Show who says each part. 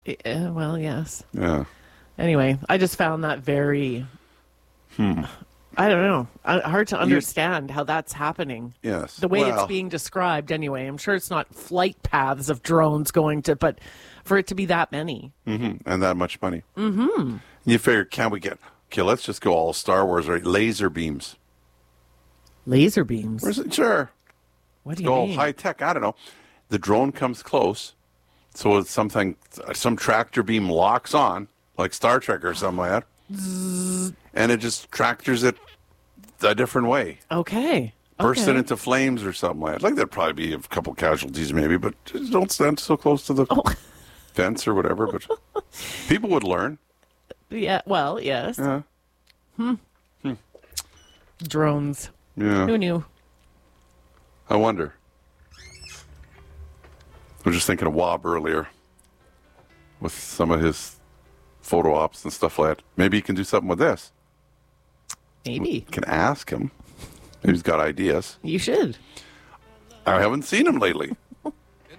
Speaker 1: Well, yes.
Speaker 2: Yeah.
Speaker 1: Anyway, I just found that very, I don't know, hard to understand how that's happening.
Speaker 2: Yes.
Speaker 1: The way it's
Speaker 2: Well,
Speaker 1: being described, anyway. I'm sure it's not flight paths of drones going to, but for it to be that many.
Speaker 2: and that much money. Mm-hmm. You figure, okay, let's just go all Star Wars, right? Laser beams.
Speaker 1: Laser beams.
Speaker 2: Sure.
Speaker 1: What do you
Speaker 2: Go
Speaker 1: mean?
Speaker 2: high tech. I don't know. The drone comes close. So it's some tractor beam locks on, like Star Trek or something like that. And it just tractors it a different way.
Speaker 1: Okay.
Speaker 2: Burst
Speaker 1: Okay.
Speaker 2: it into flames or something like that. Like there'd probably be a couple casualties maybe, but just don't stand so close to the fence or whatever. But people would learn.
Speaker 1: Yeah, well, yes.
Speaker 2: Yeah.
Speaker 1: Drones.
Speaker 2: Yeah.
Speaker 1: Who knew?
Speaker 2: I wonder. I was just thinking of Wob earlier with some of his photo ops and stuff like that. Maybe he can do something with this.
Speaker 1: Maybe.
Speaker 2: Can ask him. Maybe he's got ideas.
Speaker 1: You should.
Speaker 2: I haven't seen him lately.